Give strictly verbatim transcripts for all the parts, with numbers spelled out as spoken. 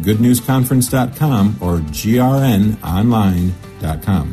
good news conference dot com or g r n online dot com.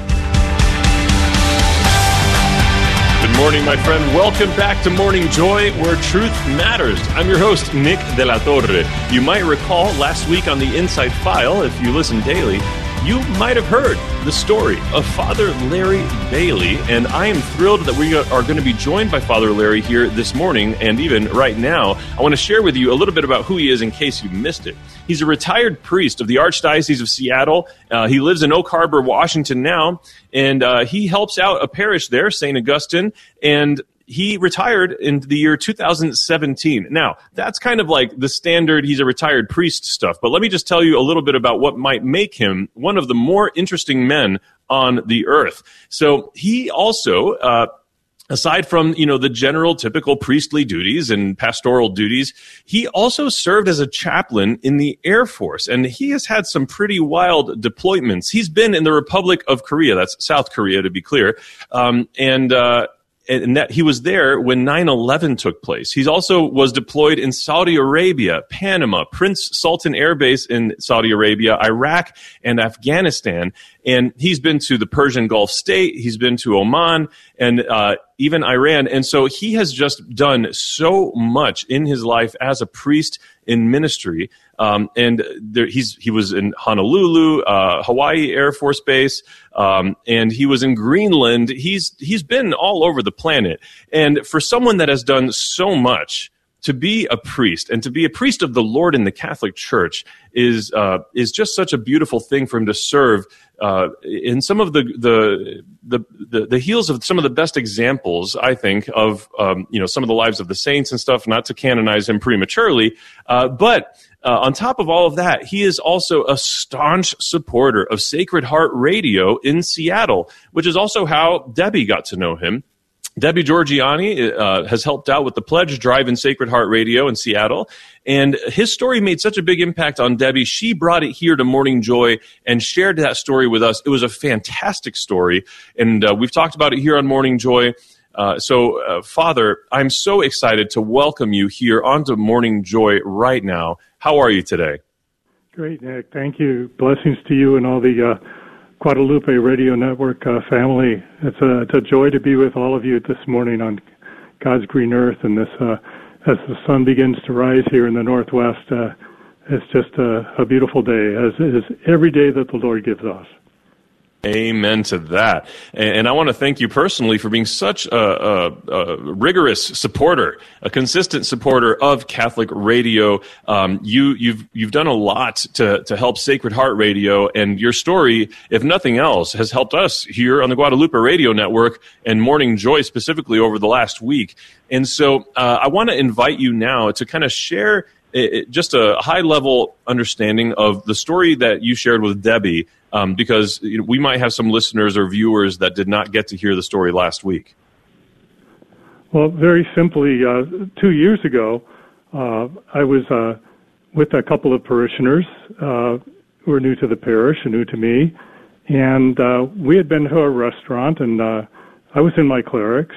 Good morning, my friend. Welcome back to Morning Joy, where truth matters. I'm your host, Nick De La Torre. You might recall last week on the Inside File, if you listen daily, you might have heard the story of Father Larry Bailey, and I am thrilled that we are going to be joined by Father Larry here this morning, and even right now. I want to share with you a little bit about who he is in case you missed it. He's a retired priest of the Archdiocese of Seattle. Uh, he lives in Oak Harbor, Washington now, and uh, he helps out a parish there, Saint Augustine, and he retired in the year two thousand seventeen. Now, that's kind of like the standard he's a retired priest stuff, but let me just tell you a little bit about what might make him one of the more interesting men on the earth. So he also, uh, aside from, you know, the general typical priestly duties and pastoral duties, he also served as a chaplain in the Air Force, and he has had some pretty wild deployments. He's been in the Republic of Korea, that's South Korea to be clear, um, and uh and that he was there when nine eleven took place. He also was deployed in Saudi Arabia, Panama, Prince Sultan Air Base in Saudi Arabia, Iraq, and Afghanistan. And he's been to the Persian Gulf State, he's been to Oman, and uh, even Iran. And so he has just done so much in his life as a priest in ministry. Um, and there, he's he was in Honolulu, uh, Hawaii Air Force Base, um, and he was in Greenland. He's he's been all over the planet. And for someone that has done so much, to be a priest and to be a priest of the Lord in the Catholic Church is uh, is just such a beautiful thing for him to serve uh, in some of the the, the the the heels of some of the best examples, I think, of um, you know some of the lives of the saints and stuff. Not to canonize him prematurely, uh, but uh, on top of all of that, he is also a staunch supporter of Sacred Heart Radio in Seattle, which is also how Debbie got to know him. Debbie Georgiani uh, has helped out with the Pledge Drive in Sacred Heart Radio in Seattle, and his story made such a big impact on Debbie. She brought it here to Morning Joy and shared that story with us. It was a fantastic story, and uh, we've talked about it here on Morning Joy. Uh, so, uh, Father, I'm so excited to welcome you here onto Morning Joy right now. How are you today? Great, Nick. Thank you. Blessings to you and all the uh Guadalupe Radio Network uh, family. It's a, it's a joy to be with all of you this morning on God's green earth, and this uh, as the sun begins to rise here in the Northwest, uh, it's just a, a beautiful day, as is every day that the Lord gives us. Amen to that. And I want to thank you personally for being such a, a, a rigorous supporter, a consistent supporter of Catholic radio. Um, you, you've you've done a lot to, to help Sacred Heart Radio, and your story, if nothing else, has helped us here on the Guadalupe Radio Network and Morning Joy specifically over the last week. And so uh, I want to invite you now to kind of share it, just a high-level understanding of the story that you shared with Debbie, Um, because you know, we might have some listeners or viewers that did not get to hear the story last week. Well, very simply, uh, two years ago, uh, I was uh, with a couple of parishioners uh, who were new to the parish and new to me, and uh, we had been to a restaurant, and uh, I was in my clerics,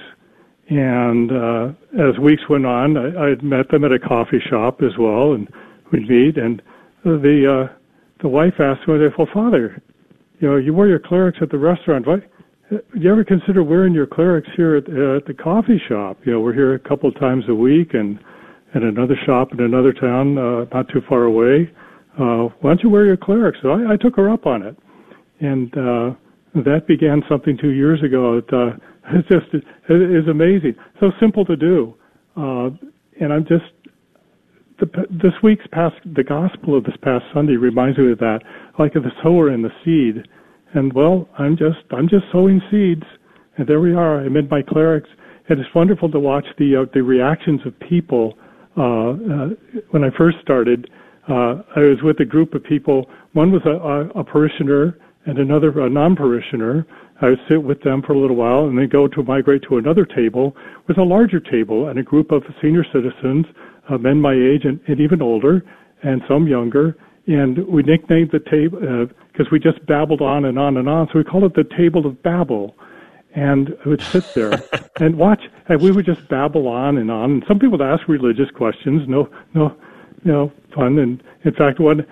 and uh, as weeks went on, I, I had met them at a coffee shop as well, and we'd meet, and the uh, the wife asked me, well, Father, you know, you wear your clerics at the restaurant. Why, do you ever consider wearing your clerics here at, uh, at the coffee shop? You know, we're here a couple of times a week, and at another shop in another town uh, not too far away. Uh, why don't you wear your clerics? So I, I took her up on it. And uh, that began something two years ago. It, uh, it's just, it is amazing. So simple to do. Uh, and I'm just, The, this week's past, the gospel of this past Sunday reminds me of that, like of the sower and the seed. And well, I'm just, I'm just sowing seeds, and there we are. I'm in my clerics, and it's wonderful to watch the uh, the reactions of people. Uh, uh, when I first started, uh, I was with a group of people. One was a, a, a parishioner and another a non-parishioner. I would sit with them for a little while, and then go to migrate to another table with a larger table and a group of senior citizens. Uh, men my age and, and even older, and some younger, and we nicknamed the table because uh, we just babbled on and on and on, so we called it the Table of Babel. And I would sit there and watch, and we would just babble on and on. And some people would ask religious questions, no, no, you know, fun. And in fact, one